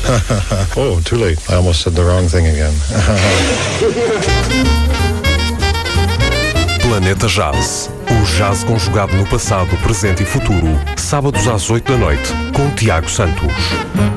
Oh, too late. I almost said the wrong thing again. Planeta Jazz. O jazz conjugado no passado, presente e futuro. Sábados às 8 da noite, com Tiago Santos.